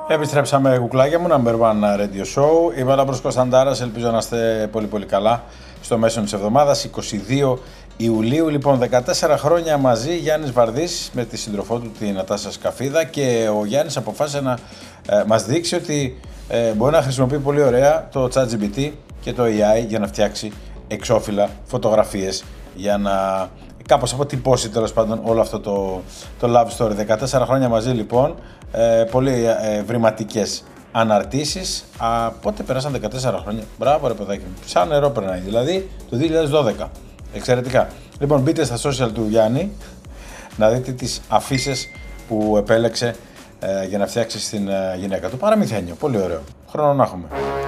Επιστρέψαμε, κουκλάκια μου, number one radio show. Είμαι ο Λάμπρος Κωνσταντάρας, ελπίζω να είστε πολύ πολύ καλά στο μέσο της εβδομάδας, 22 Ιουλίου. Λοιπόν, 14 χρόνια μαζί, Γιάννης Βαρδής με τη σύντροφό του, την Νατάσα Σκαφίδα, και ο Γιάννης αποφάσισε να μας δείξει ότι μπορεί να χρησιμοποιεί πολύ ωραία το ChatGPT και το AI για να φτιάξει εξώφυλλα φωτογραφίες, για να κάπως αποτυπώσει τέλος πάντων όλο αυτό το love story. 14 χρόνια μαζί λοιπόν, πολύ βρηματικές αναρτήσεις. Πότε περάσαν 14 χρόνια? Μπράβο ρε παιδάκι μου, σαν νερό περνάει, δηλαδή το 2012. Εξαιρετικά. Λοιπόν, μπείτε στα social του Γιάννη να δείτε τις αφίσες που επέλεξε για να φτιάξει στην γυναίκα του. Παραμυθένιο, πολύ ωραίο. Χρόνο να έχουμε.